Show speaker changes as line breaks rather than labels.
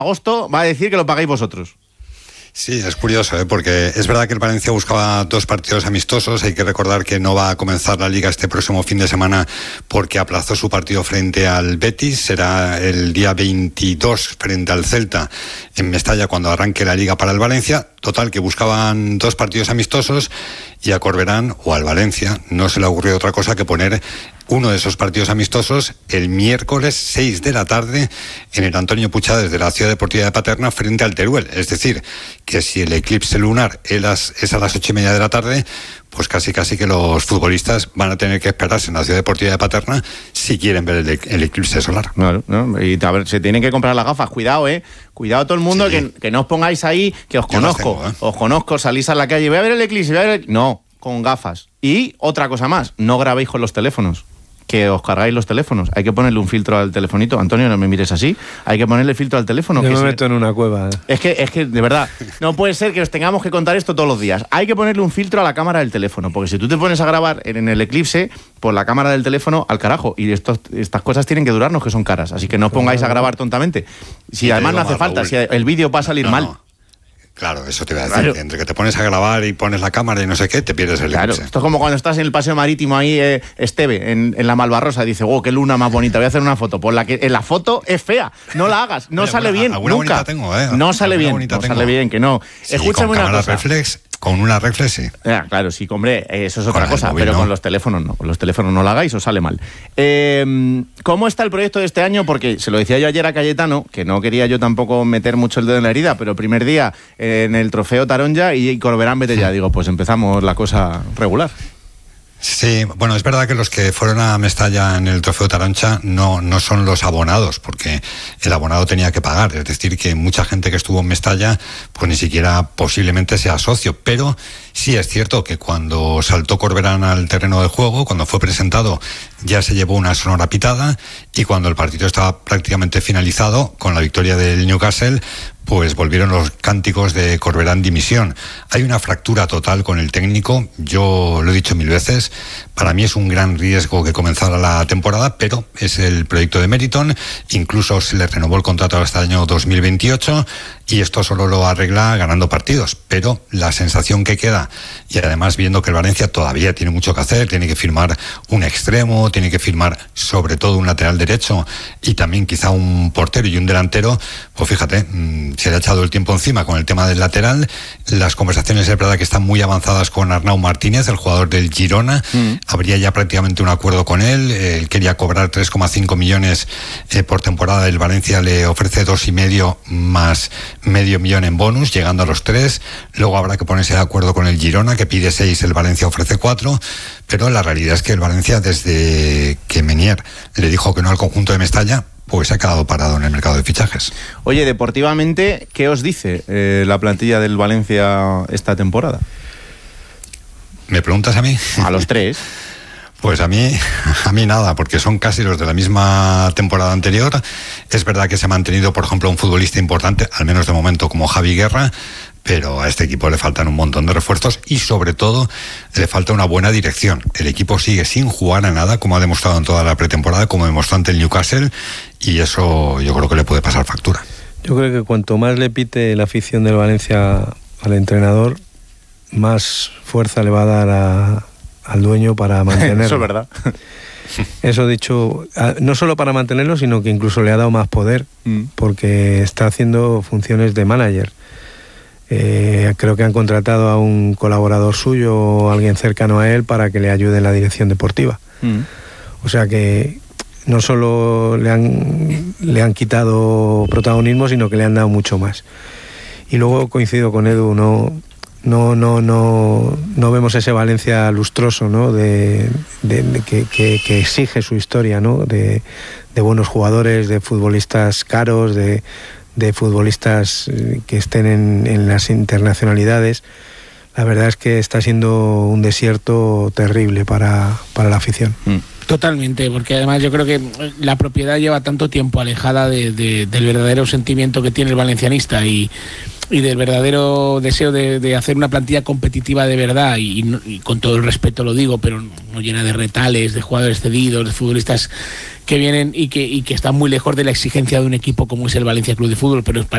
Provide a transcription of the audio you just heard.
agosto va a decir que lo pagáis vosotros.
Sí, es curioso, porque es verdad que el Valencia buscaba 2 partidos amistosos. Hay que recordar que no va a comenzar la Liga este próximo fin de semana porque aplazó su partido frente al Betis. Será el día 22 frente al Celta en Mestalla cuando arranque la Liga para el Valencia. Total, que buscaban 2 partidos amistosos y a Corberán o al Valencia no se le ocurrió otra cosa que poner uno de esos partidos amistosos el miércoles 6 de la tarde en el Antonio Puigdemont desde la Ciudad Deportiva de Paterna frente al Teruel. Es decir, que si el eclipse lunar es a las 8:30 de la tarde, pues casi que los futbolistas van a tener que esperarse en la Ciudad Deportiva de Paterna si quieren ver el eclipse solar.
Claro, ¿no? Y a ver, se tienen que comprar las gafas. Cuidado, cuidado todo el mundo, sí. que no os pongáis ahí, que os conozco. Os conozco, salís a la calle, voy a ver el eclipse, No, con gafas. Y otra cosa más, no grabéis con los teléfonos. Que os cargáis los teléfonos. Hay que ponerle un filtro al telefonito. Antonio, no me mires así. Hay que ponerle filtro al teléfono.
Yo me meto en una cueva.
Es que, de verdad, no puede ser que os tengamos que contar esto todos los días. Hay que ponerle un filtro a la cámara del teléfono, porque si tú te pones a grabar en el eclipse, pues la cámara del teléfono al carajo. Y estas cosas tienen que durarnos, que son caras. Así que no os pongáis a grabar tontamente. Si además no hace falta, si el vídeo va a salir mal.
Claro, eso te iba a decir. Claro. Entre que te pones a grabar y pones la cámara y no sé qué, te pierdes el eclipse.
Esto es como cuando estás en el paseo marítimo ahí, Esteve, en la Malvarrosa, dice, qué luna más bonita, voy a hacer una foto. Pues la foto es fea, no la hagas, no sale bien, nunca.
Tengo,
no sale bien, sale bien, que no.
Sí, escúchame una cosa. Reflex, con una reflex, sí.
Claro, sí, hombre, eso es otra cosa, pero con los teléfonos no. Con los teléfonos no la hagáis, os sale mal. ¿Cómo está el proyecto de este año? Porque se lo decía yo ayer a Cayetano, que no quería yo tampoco meter mucho el dedo en la herida, pero el primer día en el trofeo Taronja y Corberán vete ya. Digo, pues empezamos la cosa regular.
Sí, bueno, es verdad que los que fueron a Mestalla en el trofeo Taronja no son los abonados, porque el abonado tenía que pagar. Es decir, que mucha gente que estuvo en Mestalla, pues ni siquiera posiblemente sea socio. Pero sí es cierto que cuando saltó Corberán al terreno de juego, cuando fue presentado, ya se llevó una sonora pitada, y cuando el partido estaba prácticamente finalizado, con la victoria del Newcastle, pues volvieron los cánticos de Corberán dimisión. Hay una fractura total con el técnico, yo lo he dicho 1000 veces, para mí es un gran riesgo que comenzara la temporada, pero es el proyecto de Meriton, incluso se le renovó el contrato hasta el año 2028, y esto solo lo arregla ganando partidos, pero la sensación que queda, y además viendo que el Valencia todavía tiene mucho que hacer, tiene que firmar un extremo, tiene que firmar sobre todo un lateral derecho, y también quizá un portero y un delantero, pues fíjate, se le ha echado el tiempo encima con el tema del lateral. Las conversaciones es verdad que están muy avanzadas con Arnau Martínez, el jugador del Girona. Habría ya prácticamente un acuerdo con él. Él quería cobrar 3,5 millones por temporada. El Valencia le ofrece 2,5 más medio millón en bonus, llegando a los 3. Luego habrá que ponerse de acuerdo con el Girona, que pide 6, el Valencia ofrece 4. Pero la realidad es que el Valencia, desde que Menier le dijo que no al conjunto de Mestalla, pues se ha quedado parado en el mercado de fichajes.
Oye, deportivamente, ¿qué os dice la plantilla del Valencia esta temporada?
¿Me preguntas a mí?
A los 3.
Pues a mí nada, porque son casi los de la misma temporada anterior. Es verdad que se ha mantenido, por ejemplo, un futbolista importante, al menos de momento, como Javi Guerra, pero a este equipo le faltan un montón de refuerzos y sobre todo le falta una buena dirección. El equipo sigue sin jugar a nada, como ha demostrado en toda la pretemporada, como demostró ante el Newcastle, y eso yo creo que le puede pasar factura.
Yo creo que cuanto más le pite la afición del Valencia al entrenador, más fuerza le va a dar al dueño para mantenerlo.
Eso es verdad.
Eso dicho, no solo para mantenerlo, sino que incluso le ha dado más poder, porque está haciendo funciones de manager. Creo que han contratado a un colaborador suyo o alguien cercano a él para que le ayude en la dirección deportiva. O sea que no solo le han quitado protagonismo, sino que le han dado mucho más. Y luego coincido con Edu, no vemos ese Valencia lustroso, ¿no? que exige su historia, ¿no? De buenos jugadores, de futbolistas caros, de futbolistas que estén en las internacionalidades. La verdad es que está siendo un desierto terrible para la afición.
Totalmente, porque además yo creo que la propiedad lleva tanto tiempo alejada del verdadero sentimiento que tiene el valencianista y del verdadero deseo de hacer una plantilla competitiva de verdad, y con todo el respeto lo digo, pero no llena de retales, de jugadores cedidos, de futbolistas que vienen y que están muy lejos de la exigencia de un equipo como es el Valencia Club de Fútbol, pero